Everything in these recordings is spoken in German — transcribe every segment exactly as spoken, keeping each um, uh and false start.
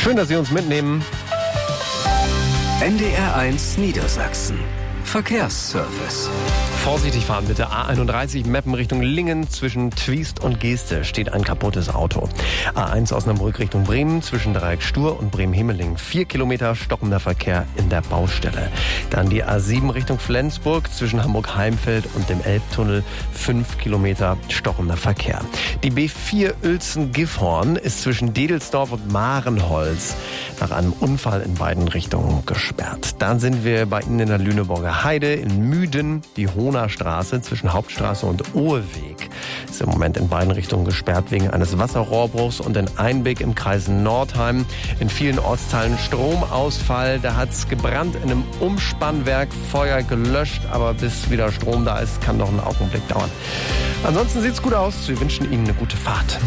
Schön, dass Sie uns mitnehmen. N D R eins Niedersachsen. Verkehrsservice. Vorsichtig fahren bitte. A einunddreißig Meppen Richtung Lingen. Zwischen Twiest und Geeste steht ein kaputtes Auto. A eins Osnabrück Richtung Bremen. Zwischen Dreieck Stur und Bremen-Hemeling. Vier Kilometer stockender Verkehr in der Baustelle. Dann die A sieben Richtung Flensburg. Zwischen Hamburg-Heimfeld und dem Elbtunnel. Fünf Kilometer stockender Verkehr. Die B vier Uelzen-Gifhorn ist zwischen Dedelsdorf und Marenholz nach einem Unfall in beiden Richtungen gesperrt. Dann sind wir bei Ihnen in der Lüneburger Heide, in Müden, die Hohnerstraße zwischen Hauptstraße und Oheweg. Ist im Moment in beiden Richtungen gesperrt wegen eines Wasserrohrbruchs und in Einbeck im Kreis Nordheim. In vielen Ortsteilen Stromausfall. Da hat es gebrannt in einem Umspannwerk, Feuer gelöscht, aber bis wieder Strom da ist, kann noch einen Augenblick dauern. Ansonsten sieht's gut aus. Wir wünschen Ihnen eine gute Fahrt.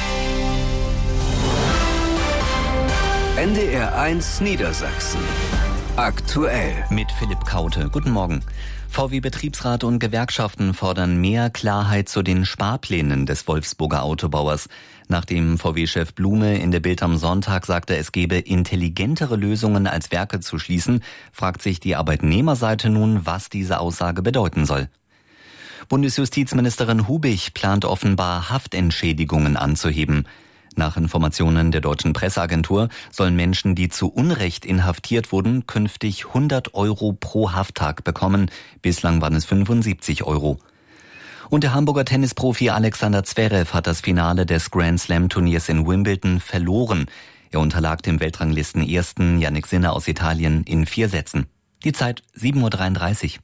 N D R eins Niedersachsen. Aktuell. Mit Philipp Kaute. Guten Morgen. V W-Betriebsrat und Gewerkschaften fordern mehr Klarheit zu den Sparplänen des Wolfsburger Autobauers. Nachdem V W-Chef Blume in der Bild am Sonntag sagte, es gebe intelligentere Lösungen als Werke zu schließen, fragt sich die Arbeitnehmerseite nun, was diese Aussage bedeuten soll. Bundesjustizministerin Hubich plant offenbar Haftentschädigungen anzuheben. Nach Informationen der Deutschen Presseagentur sollen Menschen, die zu Unrecht inhaftiert wurden, künftig hundert Euro pro Hafttag bekommen. Bislang waren es fünfundsiebzig Euro. Und der Hamburger Tennisprofi Alexander Zverev hat das Finale des Grand Slam Turniers in Wimbledon verloren. Er unterlag dem Weltranglisten-Ersten Jannik Sinner aus Italien in vier Sätzen. Die Zeit sieben Uhr dreiunddreißig.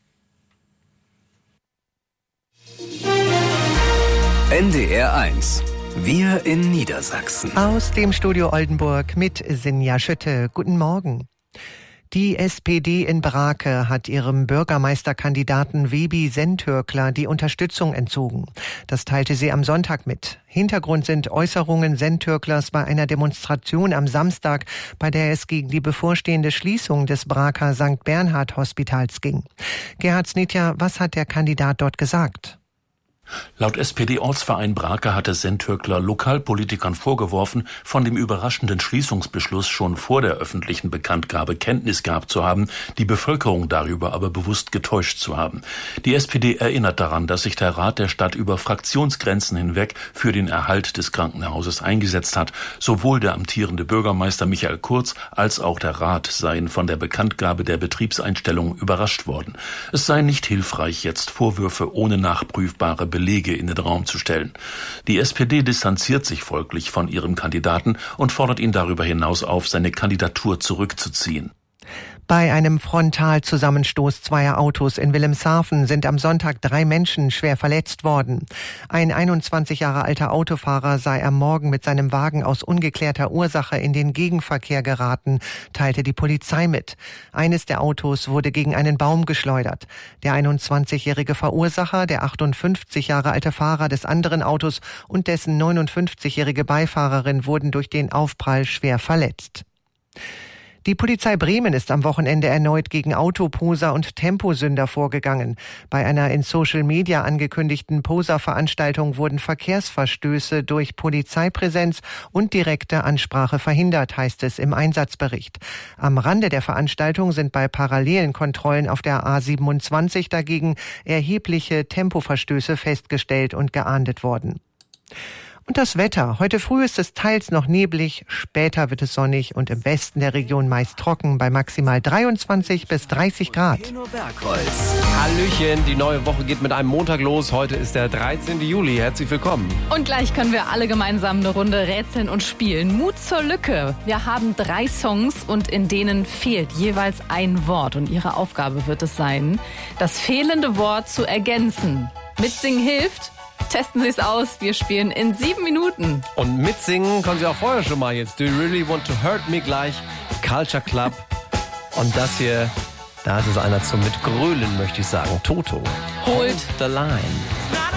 N D R eins. Wir in Niedersachsen. Aus dem Studio Oldenburg mit Sinja Schütte. Guten Morgen. Die S P D in Brake hat ihrem Bürgermeisterkandidaten Webi Sentürkler die Unterstützung entzogen. Das teilte sie am Sonntag mit. Hintergrund sind Äußerungen Sentürklers bei einer Demonstration am Samstag, bei der es gegen die bevorstehende Schließung des Braker Sankt Bernhard Hospitals ging. Gerhard Snitja, was hat der Kandidat dort gesagt? Laut S P D-Ortsverein Brake hatte Sentürkler Lokalpolitikern vorgeworfen, von dem überraschenden Schließungsbeschluss schon vor der öffentlichen Bekanntgabe Kenntnis gehabt zu haben, die Bevölkerung darüber aber bewusst getäuscht zu haben. Die S P D erinnert daran, dass sich der Rat der Stadt über Fraktionsgrenzen hinweg für den Erhalt des Krankenhauses eingesetzt hat. Sowohl der amtierende Bürgermeister Michael Kurz als auch der Rat seien von der Bekanntgabe der Betriebseinstellung überrascht worden. Es sei nicht hilfreich, jetzt Vorwürfe ohne nachprüfbare Belege in den Raum zu stellen. Die S P D distanziert sich folglich von ihrem Kandidaten und fordert ihn darüber hinaus auf, seine Kandidatur zurückzuziehen. Bei einem Frontalzusammenstoß zweier Autos in Wilhelmshaven sind am Sonntag drei Menschen schwer verletzt worden. Ein einundzwanzig Jahre alter Autofahrer sei am Morgen mit seinem Wagen aus ungeklärter Ursache in den Gegenverkehr geraten, teilte die Polizei mit. Eines der Autos wurde gegen einen Baum geschleudert. Der einundzwanzigjährige Verursacher, der achtundfünfzig Jahre alte Fahrer des anderen Autos und dessen neunundfünfzigjährige Beifahrerin wurden durch den Aufprall schwer verletzt. Die Polizei Bremen ist am Wochenende erneut gegen Autoposer und Temposünder vorgegangen. Bei einer in Social Media angekündigten Poser-Veranstaltung wurden Verkehrsverstöße durch Polizeipräsenz und direkte Ansprache verhindert, heißt es im Einsatzbericht. Am Rande der Veranstaltung sind bei parallelen Kontrollen auf der A siebenundzwanzig dagegen erhebliche Tempoverstöße festgestellt und geahndet worden. Und das Wetter. Heute früh ist es teils noch neblig, später wird es sonnig und im Westen der Region meist trocken bei maximal dreiundzwanzig bis dreißig Grad. Hallöchen, die neue Woche geht mit einem Montag los. Heute ist der dreizehnten Juli. Herzlich willkommen. Und gleich können wir alle gemeinsam eine Runde rätseln und spielen. Mut zur Lücke. Wir haben drei Songs und in denen fehlt jeweils ein Wort. Und Ihre Aufgabe wird es sein, das fehlende Wort zu ergänzen. Mitsingen hilft. Testen Sie es aus. Wir spielen in sieben Minuten. Und mitsingen können Sie auch vorher schon mal jetzt. Do you really want to hurt me gleich? Culture Club. Und das hier, da ist es einer zum Mitgrölen, möchte ich sagen. Toto. Holt the line.